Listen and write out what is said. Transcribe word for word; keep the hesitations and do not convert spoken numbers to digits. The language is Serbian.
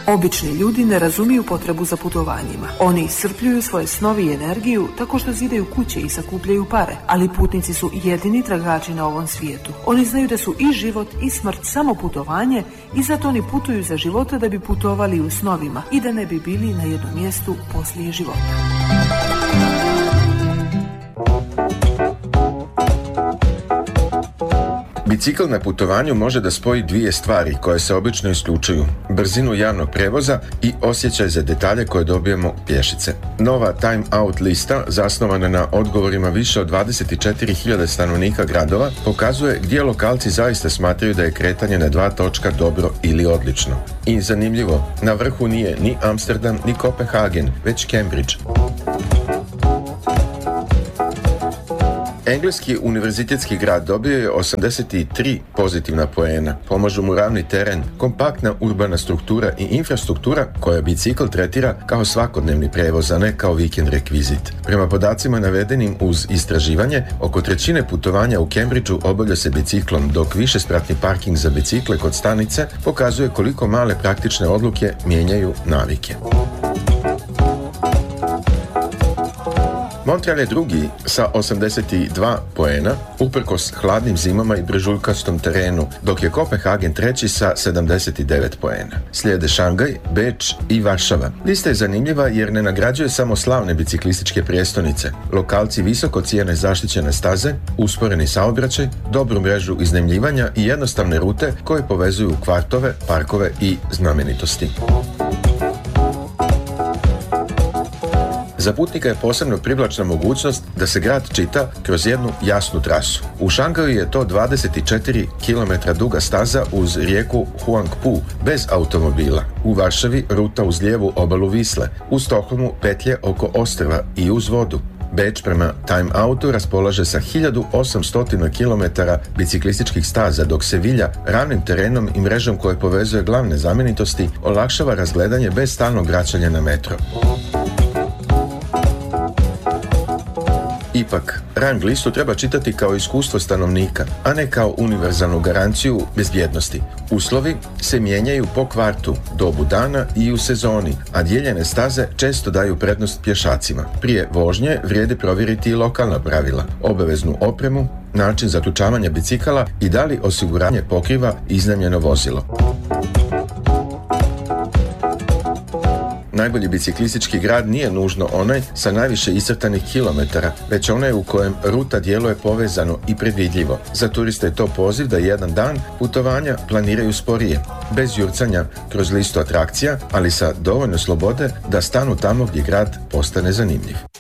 Obični ljudi ne razumiju potrebu za putovanjima. Oni iscrpljuju svoje snovi i energiju tako što zidaju kuće i sakupljaju pare, ali putnici su jedini tragači na ovom svijetu. Oni znaju da su i život i smrt samo putovanje i zato oni putuju za života da bi putovali u snovima i da ne bi bili na jednom mjestu poslije života. Bicikl na putovanju može da spoji dvije stvari koje se obično isključuju: brzinu javnog prevoza i osjećaj za detalje koje dobijemo pješice. Nova Time Out lista, zasnovana na odgovorima više od dvadeset četiri hiljade stanovnika gradova, pokazuje gdje lokalci zaista smatraju da je kretanje na dva točka dobro ili odlično. I zanimljivo, na vrhu nije ni Amsterdam ni Kopenhagen, već Cambridge. Engleski univerzitetski grad dobio je osamdeset tri pozitivna poena. Pomažu mu ravni teren, kompaktna urbana struktura i infrastruktura koja bicikl tretira kao svakodnevni prevoz, a ne kao vikend rekvizit. Prema podacima navedenim uz istraživanje, oko trećine putovanja u Cambridgeu obavlja se biciklom, dok višespratni parking za bicikle kod stanice pokazuje koliko male praktične odluke mijenjaju navike. Montreal je drugi sa osamdeset dva poena, uprkos hladnim zimama i brežuljkastom terenu, dok je Kopenhagen treći sa sedamdeset devet poena. Slijede Šangaj, Beč i Varšava. Lista je zanimljiva jer ne nagrađuje samo slavne biciklističke prijestolnice. Lokalci visoko cijene zaštićene staze, usporeni saobraćaj, dobru mrežu iznajmljivanja i jednostavne rute koje povezuju kvartove, parkove i znamenitosti. Za putnika je posebno privlačna mogućnost da se grad čita kroz jednu jasnu trasu. U Šangaju je to dvadeset četiri kilometra duga staza uz rijeku Huangpu, bez automobila. U Varšavi ruta uz lijevu obalu Visle. U Stokholmu petlje oko ostrva i uz vodu. Beč prema Time Outu raspolaže sa hiljadu osamsto kilometara biciklističkih staza, dok Sevilja ravnim terenom i mrežom koje povezuje glavne znamenitosti olakšava razgledanje bez stalnog vraćanja na metro. Ipak, rang listu treba čitati kao iskustvo stanovnika, a ne kao univerzalnu garanciju bezbjednosti. Uslovi se mijenjaju po kvartu, dobu dana i u sezoni, a dijeljene staze često daju prednost pješacima. Prije vožnje vrijedi provjeriti i lokalna pravila, obaveznu opremu, način zaključavanja bicikala i da li osiguranje pokriva iznajmljeno vozilo. Najbolji biciklistički grad nije nužno onaj sa najviše iscrtanih kilometara, već onaj u kojem ruta djeluje povezano i predvidljivo. Za turiste je to poziv da jedan dan putovanja planiraju sporije, bez jurcanja kroz listu atrakcija, ali sa dovoljno slobode da stanu tamo gdje grad postane zanimljiv.